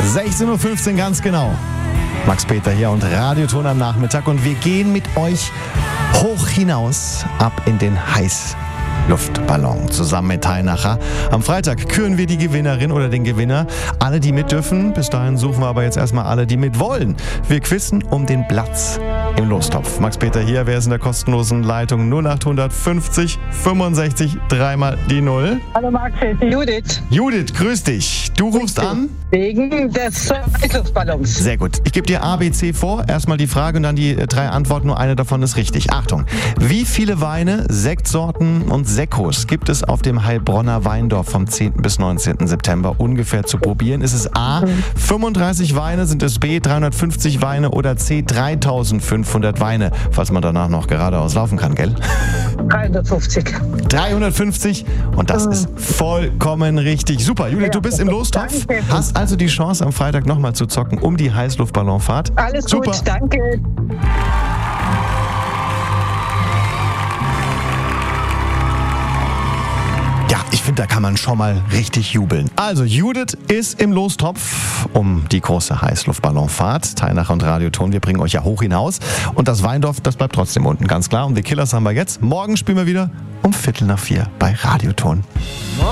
16.15 Uhr ganz genau. Max Peter hier und Radioton am Nachmittag und wir gehen mit euch hoch hinaus ab in den Heißluftballon zusammen mit Heinacher. Am Freitag küren wir die Gewinnerin oder den Gewinner. Alle, die mit dürfen. Bis dahin suchen wir aber jetzt erstmal alle, die mit wollen. Wir quizzen um den Platz im Lostopf. Max Peter hier, wer ist in der kostenlosen Leitung? 0850 65 dreimal die 0. Hallo Max, hier ist Judith. Judith, grüß dich. Du rufst an? Wegen des Heißluftballons. Sehr gut. Ich gebe dir A, B, C vor. Erstmal die Frage und dann die 3 Antworten. Nur eine davon ist richtig. Achtung. Wie viele Weine, Sektsorten und Sekkos gibt es auf dem Heilbronner Weindorf vom 10. bis 19. September ungefähr zu probieren? Ist es A, 35 Weine, sind es B, 350 Weine oder C, 3500 Weine, falls man danach noch geradeaus laufen kann, gell? 350. 350 und das ist vollkommen richtig. Super, Judith, du bist im Lostopf, hast also die Chance am Freitag nochmal zu zocken um die Heißluftballonfahrt. Alles Super. gut, danke. Ja, ich finde, da kann man schon mal richtig jubeln. Also, Judith ist im Lostopf um die große Heißluftballonfahrt. Heinacher und Radioton, wir bringen euch ja hoch hinaus. Und das Weindorf, das bleibt trotzdem unten, ganz klar. Und die Killers haben wir jetzt. Morgen spielen wir wieder um 3:45 bei Radioton.